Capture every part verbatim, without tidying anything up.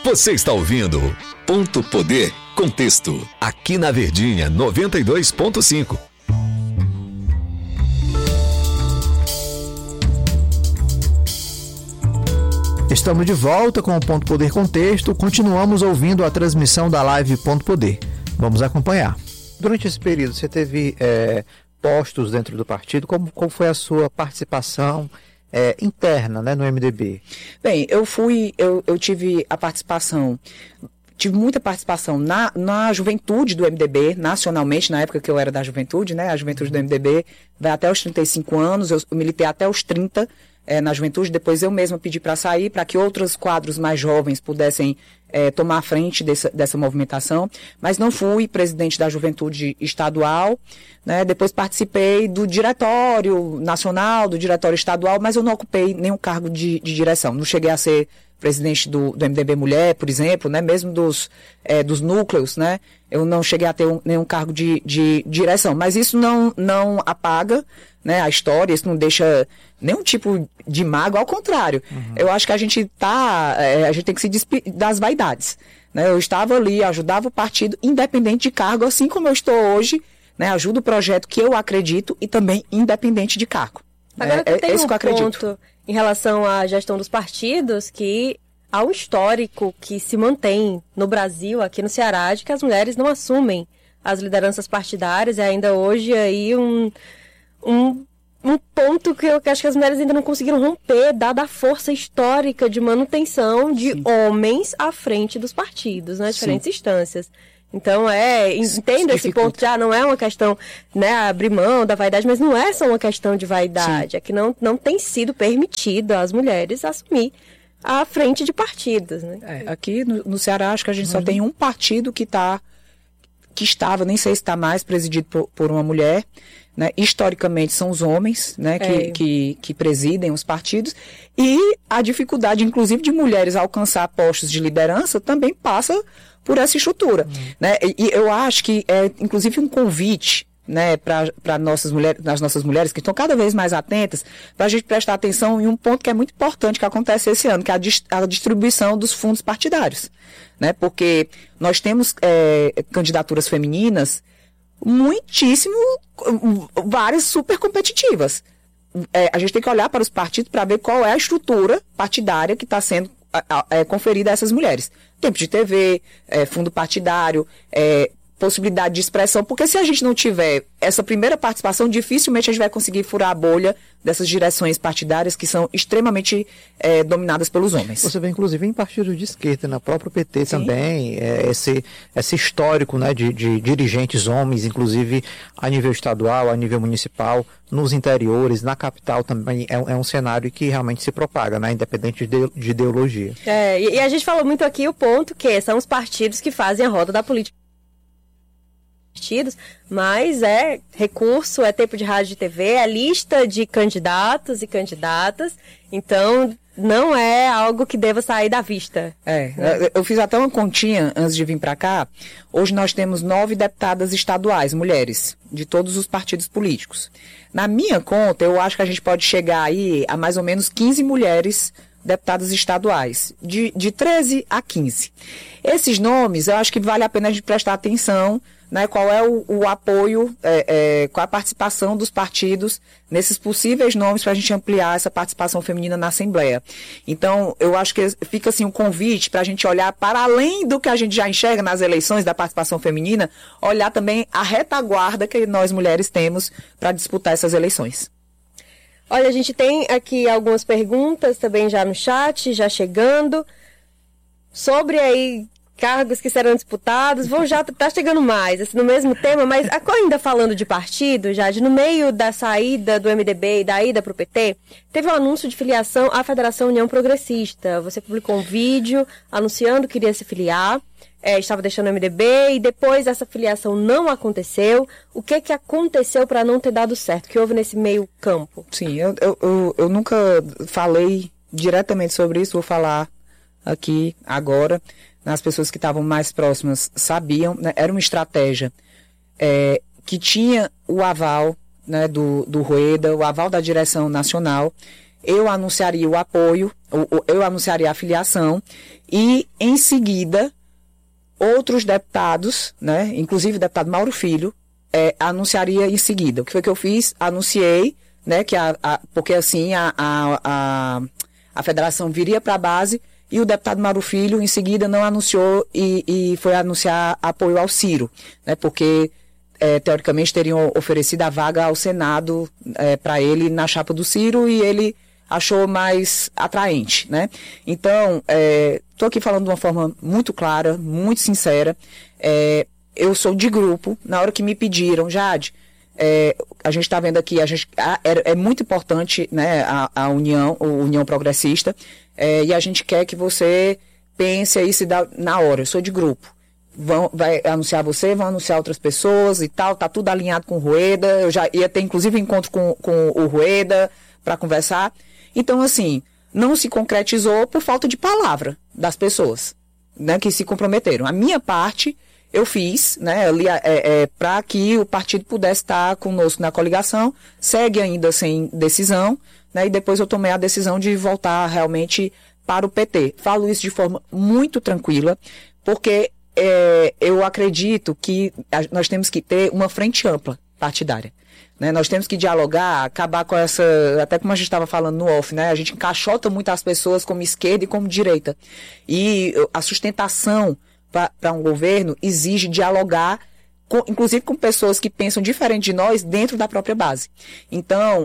Você está ouvindo Ponto Poder Contexto, aqui na Verdinha noventa e dois ponto cinco. Estamos de volta com o Ponto Poder Contexto. Continuamos ouvindo a transmissão da live Ponto Poder. Vamos acompanhar. Durante esse período, você teve é, postos dentro do partido. Como, como foi a sua participação é, interna, né, no M D B? Bem, eu fui, eu, eu tive a participação, tive muita participação na, na juventude do M D B, nacionalmente, na época que eu era da juventude, né? A juventude do M D B vai até os trinta e cinco anos, eu militei até os trinta. É, na juventude, depois eu mesma pedi para sair, para que outros quadros mais jovens pudessem é, tomar a frente dessa, dessa movimentação, mas não fui presidente da juventude estadual, né? Depois participei do diretório nacional, do diretório estadual, mas eu não ocupei nenhum cargo de, de direção, não cheguei a ser presidente do, do M D B Mulher, por exemplo, né? Mesmo dos, é, dos núcleos, né? Eu não cheguei a ter um, nenhum cargo de, de direção, mas isso não, não apaga, né, a história, isso não deixa nenhum tipo de mágoa, ao contrário. Uhum. Eu acho que a gente tá, é, a gente tem que se despedir das vaidades, né? Eu estava ali, ajudava o partido, independente de cargo, assim como eu estou hoje, né? Ajudo o projeto que eu acredito e também independente de cargo. Agora, é, tem é isso um que eu acredito. Ponto em relação à gestão dos partidos, que há um histórico que se mantém no Brasil, aqui no Ceará, de que as mulheres não assumem as lideranças partidárias, e ainda hoje aí um... Um, um ponto que eu acho que as mulheres ainda não conseguiram romper, dada a força histórica de manutenção de Sim. homens à frente dos partidos, nas diferentes Sim. instâncias. Então, é, entendo esse ponto, já não é uma questão, né, abrir mão da vaidade, mas não é só uma questão de vaidade, Sim. é que não, não tem sido permitido às mulheres assumir à frente de partidos, né? É, aqui no, no Ceará, acho que a gente uhum. só tem um partido que tá, que estava, nem sei se está mais, presidido por, por uma mulher, né? Historicamente são os homens, né, que, é. que, que presidem os partidos, e a dificuldade, inclusive, de mulheres alcançar postos de liderança também passa por essa estrutura. Uhum. Né? E, e eu acho que é, inclusive, um convite, né, para nossas mulheres, as nossas mulheres que estão cada vez mais atentas, para a gente prestar atenção em um ponto que é muito importante que acontece esse ano, que é a, dist- a distribuição dos fundos partidários. Né? Porque nós temos é, candidaturas femininas muitíssimo, várias super competitivas. É, a gente tem que olhar para os partidos para ver qual é a estrutura partidária que está sendo é, conferida a essas mulheres. Tempo de T V, é, fundo partidário, é, possibilidade de expressão, porque se a gente não tiver essa primeira participação, dificilmente a gente vai conseguir furar a bolha dessas direções partidárias que são extremamente é, dominadas pelos homens. Você vê, inclusive, em partidos de esquerda, na própria P T Sim. também, é, esse, esse histórico, né, de, de dirigentes homens, inclusive a nível estadual, a nível municipal, nos interiores, na capital também, é, é um cenário que realmente se propaga, né, independente de, de ideologia. É, e, e a gente falou muito aqui o ponto que são os partidos que fazem a roda da política. Partidos, mas é recurso, é tempo de rádio e T V, é lista de candidatos e candidatas, então não é algo que deva sair da vista. É, é. Eu fiz até uma continha antes de vir para cá. Hoje nós temos nove deputadas estaduais, mulheres, de todos os partidos políticos. Na minha conta, eu acho que a gente pode chegar aí a mais ou menos quinze mulheres deputadas estaduais, de, de treze a quinze. Esses nomes, eu acho que vale a pena a gente prestar atenção, né, qual é o, o apoio, é, é, qual é a participação dos partidos nesses possíveis nomes para a gente ampliar essa participação feminina na Assembleia. Então, eu acho que fica assim um convite para a gente olhar para além do que a gente já enxerga nas eleições da participação feminina, olhar também a retaguarda que nós mulheres temos para disputar essas eleições. Olha, a gente tem aqui algumas perguntas também já no chat, já chegando, sobre aí cargos que serão disputados. Vou já, tá chegando mais, assim, no mesmo tema, mas ainda falando de partido, Jade, no meio da saída do M D B e da ida para o P T, teve um anúncio de filiação à Federação União Progressista. Você publicou um vídeo anunciando que iria se filiar, é, estava deixando o M D B e depois essa filiação não aconteceu. O que que aconteceu para não ter dado certo? O que houve nesse meio campo? Sim, eu, eu, eu, eu nunca falei diretamente sobre isso, vou falar aqui agora. As pessoas que estavam mais próximas sabiam, né? Era uma estratégia é, que tinha o aval, né, do, do Rueda, o aval da direção nacional, eu anunciaria o apoio, eu anunciaria a filiação e, em seguida, outros deputados, né, inclusive o deputado Mauro Filho, é, anunciaria em seguida. O que foi que eu fiz? Anunciei, né, que a, a, porque assim a, a, a, a federação viria para a base e o deputado Mauro Filho, em seguida, não anunciou e, e foi anunciar apoio ao Ciro, né, porque, é, teoricamente, teriam oferecido a vaga ao Senado é, para ele na chapa do Ciro e ele achou mais atraente, né? Então, estou é, aqui falando de uma forma muito clara, muito sincera. É, eu sou de grupo. Na hora que me pediram, Jade, é, a gente está vendo aqui, a gente, a, é, é muito importante, né, a, a União, a União Progressista, é, e a gente quer que você pense aí se dá na hora. Eu sou de grupo. Vão, vai anunciar você, vão anunciar outras pessoas e tal, tá tudo alinhado com o Rueda. Eu já ia ter, inclusive, encontro com, com o Rueda para conversar. Então, assim, não se concretizou por falta de palavra das pessoas, né, que se comprometeram. A minha parte, eu fiz, né, é, é, para que o partido pudesse estar conosco na coligação, segue ainda sem decisão, né, e depois eu tomei a decisão de voltar realmente para o P T. Falo isso de forma muito tranquila, porque é, eu acredito que a, nós temos que ter uma frente ampla partidária. Né, nós temos que dialogar, acabar com essa, até como a gente estava falando no off, né, a gente encaixota muito as pessoas como esquerda e como direita. E a sustentação para um governo exige dialogar, com, inclusive com pessoas que pensam diferente de nós dentro da própria base. Então,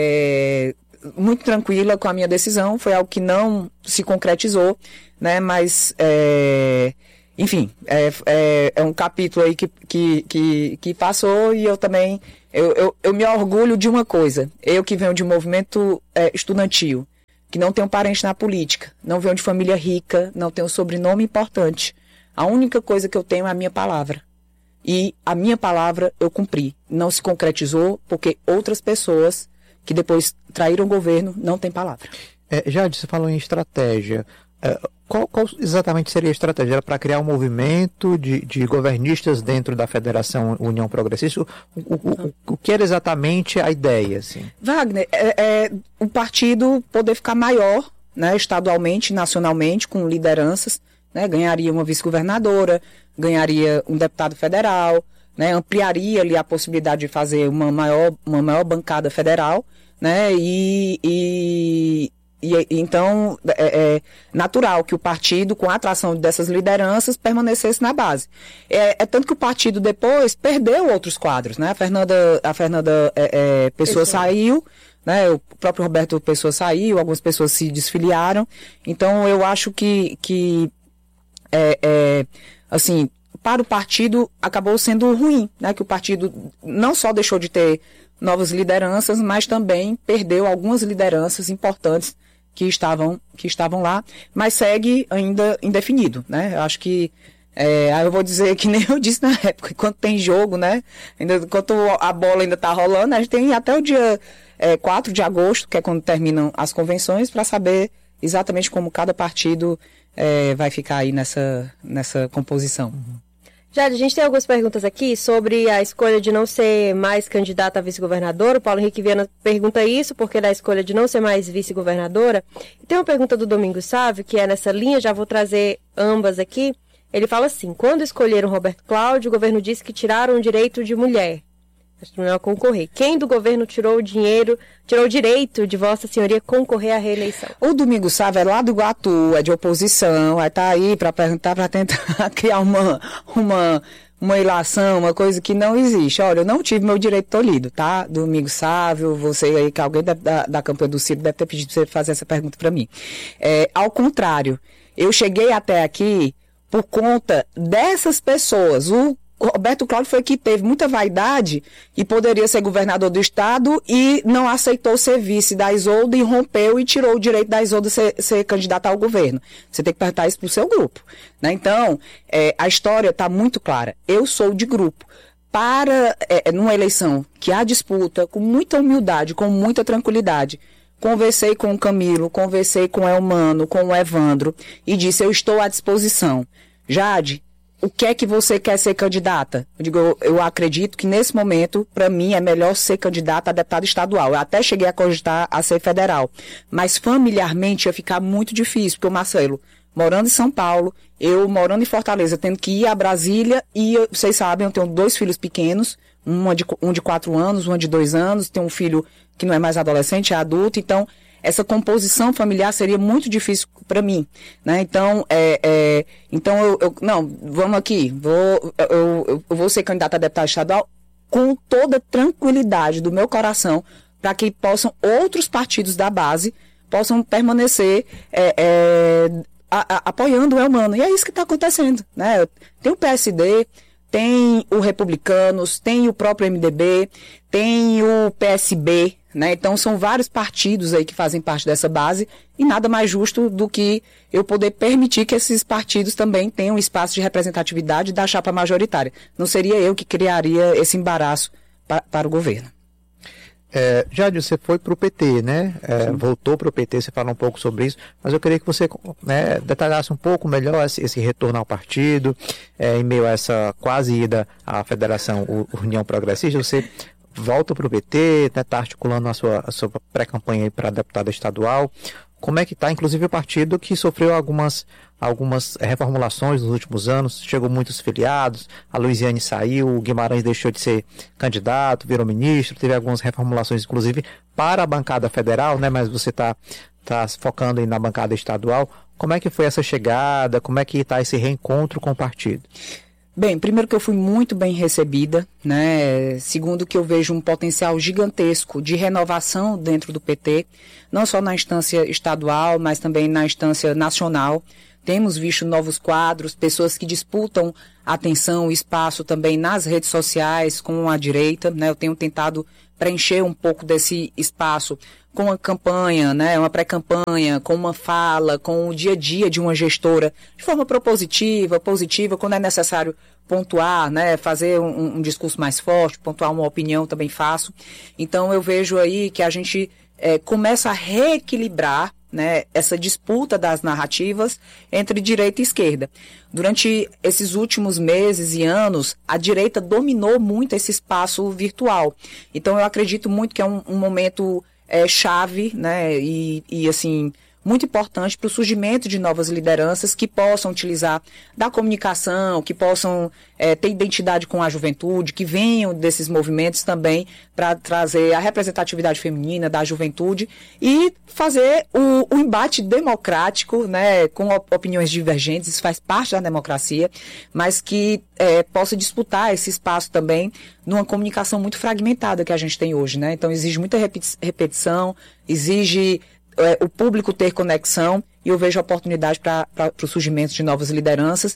é, muito tranquila com a minha decisão, foi algo que não se concretizou, né, mas... É, enfim, é, é, é um capítulo aí que, que, que, que passou e eu também, eu, eu, eu me orgulho de uma coisa, eu que venho de um movimento é, estudantil, que não tenho parente na política, não venho de família rica, não tenho sobrenome importante, a única coisa que eu tenho é a minha palavra. E a minha palavra eu cumpri, não se concretizou porque outras pessoas que depois traíram o governo não têm palavra. É, Jade, você falou em estratégia. É, qual, qual exatamente seria a estratégia? Era para criar um movimento de, de governistas dentro da Federação União Progressista? O, o, o, o que era exatamente a ideia? Assim? Wagner, é, é o partido poder ficar maior, né, estadualmente, nacionalmente, com lideranças, né, ganharia uma vice-governadora, ganharia um deputado federal, né, ampliaria ali a possibilidade de fazer uma maior, uma maior bancada federal, né, e... e E, então, é, é natural que o partido, com a atração dessas lideranças, permanecesse na base. É, é tanto que o partido depois perdeu outros quadros, né? A Fernanda, a Fernanda é, é, Pessoa saiu, né? O próprio Roberto Pessoa saiu, algumas pessoas se desfiliaram. Então, eu acho que, que é, é, assim, para o partido acabou sendo ruim, né? Que o partido não só deixou de ter novas lideranças, mas também perdeu algumas lideranças importantes que estavam, que estavam lá, mas segue ainda indefinido, né? Eu acho que, é, aí eu vou dizer que nem eu disse na época, enquanto tem jogo, né? Ainda, enquanto a bola ainda está rolando, a gente tem até o dia é, quatro de agosto, que é quando terminam as convenções, para saber exatamente como cada partido é, vai ficar aí nessa, nessa composição. Uhum. Jade, a gente tem algumas perguntas aqui sobre a escolha de não ser mais candidata a vice-governadora. O Paulo Henrique Viana pergunta isso, porque da escolha de não ser mais vice-governadora. E tem uma pergunta do Domingos Sávio, que é nessa linha, já vou trazer ambas aqui. Ele fala assim: quando escolheram Roberto Cláudio, o governo disse que tiraram o direito de mulher a concorrer. Quem do governo tirou o dinheiro, tirou o direito de Vossa Senhoria concorrer à reeleição? O Domingos Sávio é lá do Iguatu, é de oposição, vai estar aí para perguntar, para tentar criar uma, uma, uma ilação, uma coisa que não existe. Olha, eu não tive meu direito tolhido, tá? Domingos Sávio, você aí, que alguém da, da, da campanha do Ciro deve ter pedido para você fazer essa pergunta para mim. É, ao contrário, eu cheguei até aqui por conta dessas pessoas. O Roberto Cláudio foi que teve muita vaidade e poderia ser governador do estado e não aceitou ser vice da Isolda e rompeu e tirou o direito da Isolda ser, ser candidata ao governo. Você tem que perguntar isso para o seu grupo, né? Então, é, a história está muito clara. Eu sou de grupo. Para, é, numa eleição que há disputa, com muita humildade, com muita tranquilidade, conversei com o Camilo, conversei com o Elmano, com o Evandro e disse: eu estou à disposição. Jade, o que é que você quer ser candidata? Eu digo, eu, eu acredito que nesse momento, para mim, é melhor ser candidata a deputada estadual. Eu até cheguei a cogitar a ser federal. Mas familiarmente ia ficar muito difícil, porque o Marcelo, morando em São Paulo, eu morando em Fortaleza, tendo que ir a Brasília, e eu, vocês sabem, eu tenho dois filhos pequenos, uma de, um de quatro anos, uma de dois anos, tenho um filho que não é mais adolescente, é adulto, então essa composição familiar seria muito difícil para mim, né? Então, é, é, então eu, eu, não, vamos aqui, vou, eu, eu vou ser candidata a deputada estadual com toda tranquilidade do meu coração, para que possam outros partidos da base possam permanecer é, é, a, a, apoiando o Elmano. E é isso que está acontecendo, né? Tem o P S D, tem o Republicanos, tem o próprio M D B, tem o P S B, né? Então são vários partidos aí que fazem parte dessa base, e nada mais justo do que eu poder permitir que esses partidos também tenham espaço de representatividade da chapa majoritária. Não seria eu que criaria esse embaraço pa, para o governo. É, Jade, você foi para o P T, né? É, voltou para o P T, você falou um pouco sobre isso, mas eu queria que você, né, detalhasse um pouco melhor esse, esse retorno ao partido, é, em meio a essa quase ida à Federação União Progressista. Você volta para o P T, está, né, articulando a sua, a sua pré-campanha para deputada estadual. Como é que está, inclusive, o partido que sofreu algumas, algumas reformulações nos últimos anos, chegou muitos filiados, a Luiziane saiu, o Guimarães deixou de ser candidato, virou ministro, teve algumas reformulações, inclusive, para a bancada federal, né? Mas você está tá focando aí na bancada estadual. Como é que foi essa chegada? Como é que está esse reencontro com o partido? Bem, primeiro que eu fui muito bem recebida, né? Segundo que eu vejo um potencial gigantesco de renovação dentro do P T, não só na instância estadual, mas também na instância nacional. Temos visto novos quadros, pessoas que disputam atenção e espaço também nas redes sociais com a direita, né? Eu tenho tentado preencher um pouco desse espaço com uma campanha, né, uma pré-campanha, com uma fala, com o dia a dia de uma gestora, de forma propositiva, positiva, quando é necessário pontuar, né, fazer um, um discurso mais forte, pontuar uma opinião, também faço. Então eu vejo aí que a gente é, começa a reequilibrar, né, essa disputa das narrativas entre direita e esquerda. Durante esses últimos meses e anos, a direita dominou muito esse espaço virtual. Então eu acredito muito que é um, um momento é, chave, né, e, e assim, muito importante para o surgimento de novas lideranças que possam utilizar da comunicação, que possam é, ter identidade com a juventude, que venham desses movimentos também para trazer a representatividade feminina da juventude e fazer o, o embate democrático, né, com opiniões divergentes. Isso faz parte da democracia, mas que é, possa disputar esse espaço também numa comunicação muito fragmentada que a gente tem hoje, né? Então exige muita repetição, exige o público ter conexão, e eu vejo oportunidade para o surgimento de novas lideranças,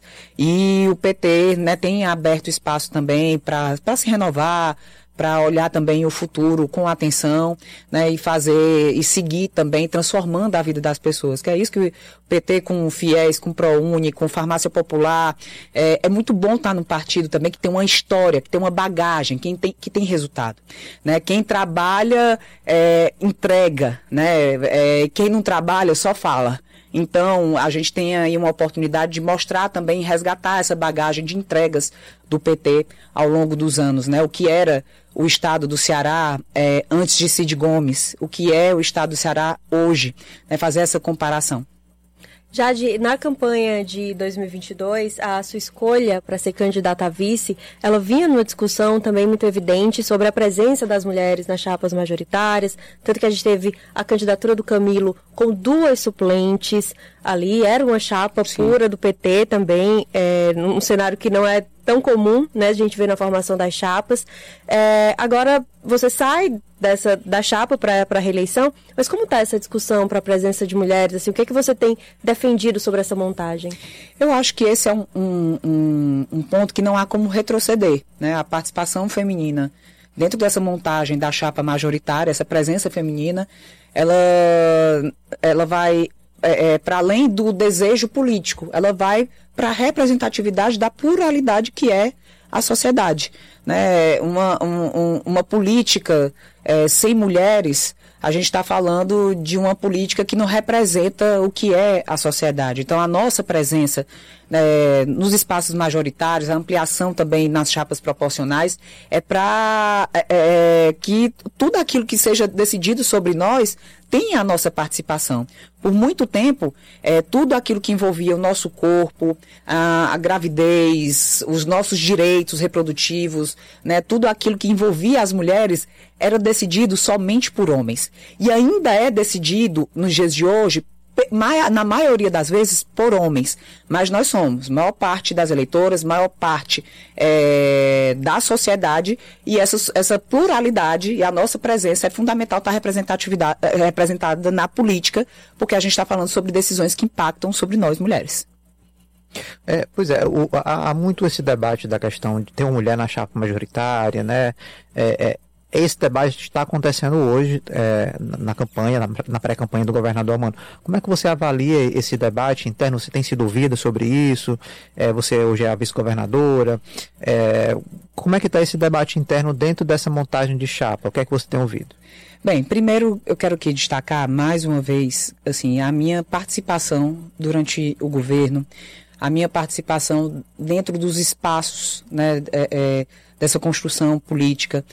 e o P T, né, tem aberto espaço também para se renovar, para olhar também o futuro com atenção, né, e fazer, e seguir também, transformando a vida das pessoas, que é isso que o P T com o FIES, com o ProUni, com Farmácia Popular, é, é muito bom estar num partido também que tem uma história, que tem uma bagagem, que tem, que tem resultado, né, quem trabalha, é, entrega, né, é, quem não trabalha só fala. Então, a gente tem aí uma oportunidade de mostrar também, resgatar essa bagagem de entregas do P T ao longo dos anos, né? O que era o estado do Ceará é, antes de Cid Gomes, o que é o estado do Ceará hoje, né? Fazer essa comparação. Jade, na campanha de dois mil e vinte e dois, a sua escolha para ser candidata a vice, ela vinha numa discussão também muito evidente sobre a presença das mulheres nas chapas majoritárias, tanto que a gente teve a candidatura do Camilo com duas suplentes ali, era uma chapa Sim. pura do P T também, é, num cenário que não é tão comum, né, a gente vê na formação das chapas. É, agora, você sai dessa, da chapa para a reeleição, mas como está essa discussão para a presença de mulheres? Assim, o que é que você tem defendido sobre essa montagem? Eu acho que esse é um, um, um, um ponto que não há como retroceder, né? A participação feminina dentro dessa montagem da chapa majoritária, essa presença feminina, ela, ela vai é, é, para além do desejo político, ela vai para a representatividade da pluralidade que é a sociedade, né? Uma, um, uma política é, sem mulheres, a gente está falando de uma política que não representa o que é a sociedade. Então, a nossa presença é, nos espaços majoritários, a ampliação também nas chapas proporcionais, é para é, é, que tudo aquilo que seja decidido sobre nós tenha a nossa participação. Por muito tempo, é, tudo aquilo que envolvia o nosso corpo, a, a gravidez, os nossos direitos reprodutivos, né, tudo aquilo que envolvia as mulheres era decidido somente por homens. E ainda é decidido, nos dias de hoje, na maioria das vezes, por homens. Mas nós somos, maior parte das eleitoras, maior parte é, da sociedade, e essa, essa pluralidade e a nossa presença é fundamental estar representada na política, porque a gente está falando sobre decisões que impactam sobre nós, mulheres. É, pois é, o, há, há muito esse debate da questão de ter uma mulher na chapa majoritária, né? É, é, esse debate está acontecendo hoje é, na campanha, na, na pré-campanha do governador Elmano. Como é que você avalia esse debate interno? Você tem sido ouvida sobre isso? É, você hoje é a vice-governadora. É, como é que está esse debate interno dentro dessa montagem de chapa? O que é que você tem ouvido? Bem, primeiro eu quero aqui destacar mais uma vez assim, a minha participação durante o governo, a minha participação dentro dos espaços, né, é, é, dessa construção política.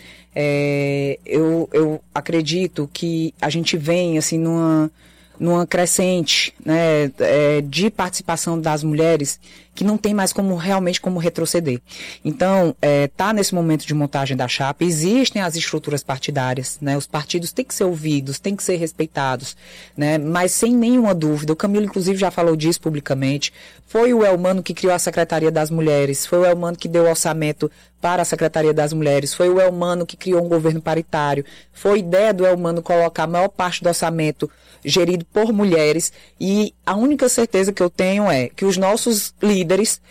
É, eu, eu acredito que a gente vem assim numa, numa crescente, né, é, de participação das mulheres que não tem mais como realmente como retroceder. Então, está é, nesse momento de montagem da chapa, existem as estruturas partidárias, né, os partidos têm que ser ouvidos, têm que ser respeitados, né, mas sem nenhuma dúvida, o Camilo inclusive já falou disso publicamente, foi o Elmano que criou a Secretaria das Mulheres, foi o Elmano que deu o orçamento para a Secretaria das Mulheres, foi o Elmano que criou um governo paritário, foi ideia do Elmano colocar a maior parte do orçamento gerido por mulheres, e a única certeza que eu tenho é que os nossos líderes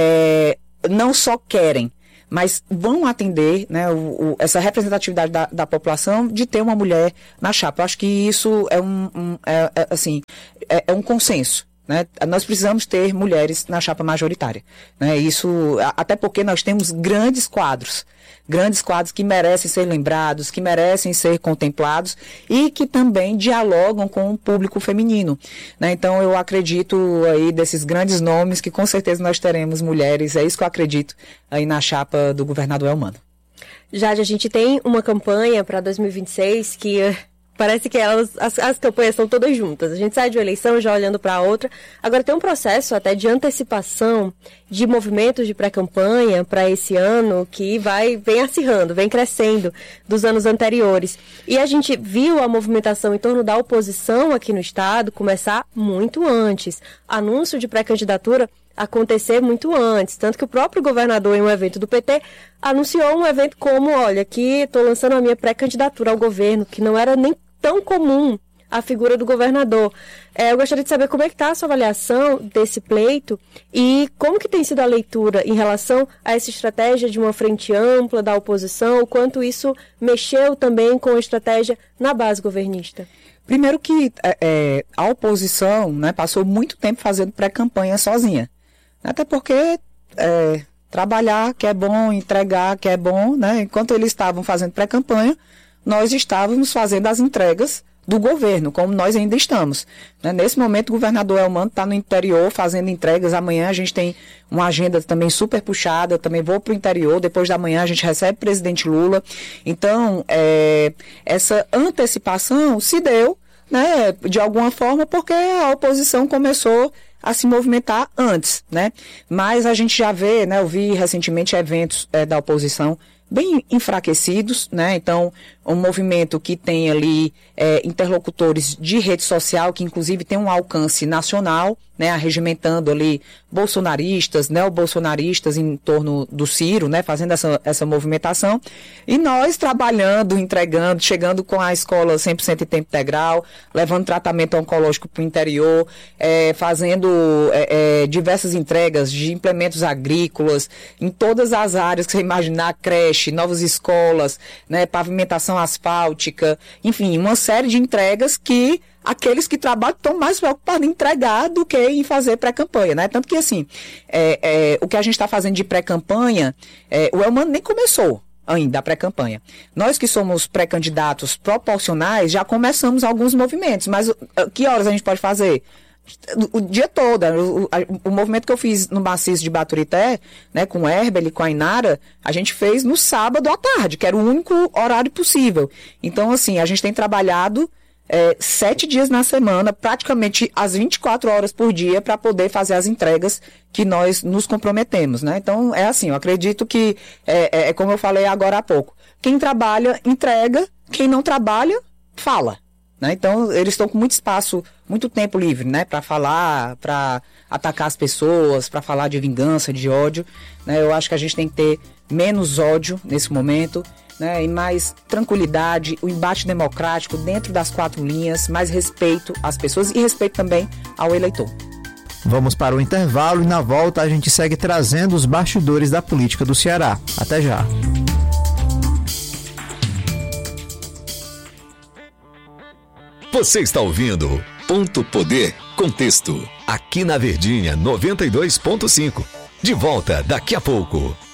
é, não só querem, mas vão atender, né, o, o, essa representatividade da, da população de ter uma mulher na chapa. Eu acho que isso é um, um, é, é, assim, é, é um consenso. Né? Nós precisamos ter mulheres na chapa majoritária. Né? Isso, até porque nós temos grandes quadros, grandes quadros que merecem ser lembrados, que merecem ser contemplados e que também dialogam com o público feminino. Né? Então eu acredito aí desses grandes nomes que com certeza nós teremos mulheres, é isso que eu acredito aí na chapa do governador Elmano. Jade, a gente tem uma campanha para dois mil e vinte e seis que parece que elas, as, as campanhas são todas juntas. A gente sai de uma eleição já olhando para a outra. Agora tem um processo até de antecipação de movimentos de pré-campanha para esse ano que vai, vem acirrando, vem crescendo dos anos anteriores. E a gente viu a movimentação em torno da oposição aqui no estado começar muito antes. Anúncio de pré-candidatura acontecer muito antes, tanto que o próprio governador, em um evento do P T, anunciou um evento como, olha, aqui estou lançando a minha pré-candidatura ao governo, que não era nem tão comum a figura do governador. É, eu gostaria de saber como é que está a sua avaliação desse pleito e como que tem sido a leitura em relação a essa estratégia de uma frente ampla da oposição, o quanto isso mexeu também com a estratégia na base governista. Primeiro que é, a oposição, né, passou muito tempo fazendo pré-campanha sozinha. Até porque é, trabalhar que é bom, entregar que é bom, né? Enquanto eles estavam fazendo pré-campanha, nós estávamos fazendo as entregas do governo, como nós ainda estamos. Né? Nesse momento, o governador Elmano está no interior fazendo entregas. Amanhã a gente tem uma agenda também super puxada, eu também vou para o interior, depois da manhã a gente recebe o presidente Lula. Então, é, essa antecipação se deu, né, de alguma forma, porque a oposição começou a se movimentar antes, né? Mas a gente já vê, né? Eu vi recentemente eventos é, da oposição bem enfraquecidos, né? Então, um movimento que tem ali é, interlocutores de rede social, que inclusive tem um alcance nacional, né? Arregimentando ali bolsonaristas, neobolsonaristas em torno do Ciro, né? Fazendo essa, essa movimentação. E nós trabalhando, entregando, chegando com a escola cem por cento em tempo integral, levando tratamento oncológico para o interior, é, fazendo é, é, diversas entregas de implementos agrícolas, em todas as áreas que você imaginar, creche, novas escolas, né? Pavimentação asfáltica, enfim, uma série de entregas que aqueles que trabalham estão mais preocupados em entregar do que em fazer pré-campanha, né? Tanto que, assim, é, é, o que a gente está fazendo de pré-campanha, é, o Elmano nem começou ainda a pré-campanha. Nós que somos pré-candidatos proporcionais, já começamos alguns movimentos, mas uh, que horas a gente pode fazer? O dia todo, o, o, o movimento que eu fiz no maciço de Baturité, né, com o Herbel e com a Inara, a gente fez no sábado à tarde, que era o único horário possível. Então, assim, a gente tem trabalhado é, sete dias na semana, praticamente às vinte e quatro horas por dia, para poder fazer as entregas que nós nos comprometemos, né? Então, é assim, eu acredito que, é, é, é como eu falei agora há pouco, quem trabalha, entrega, quem não trabalha, fala. Né? Então, eles estão com muito espaço, muito tempo livre, né? Para falar, para atacar as pessoas, para falar de vingança, de ódio. Né? Eu acho que a gente tem que ter menos ódio nesse momento, né? E mais tranquilidade, o embate democrático dentro das quatro linhas, mais respeito às pessoas e respeito também ao eleitor. Vamos para o intervalo e na volta a gente segue trazendo os bastidores da política do Ceará. Até já. Você está ouvindo Ponto Poder Contexto, aqui na Verdinha noventa e dois ponto cinco. De volta daqui a pouco.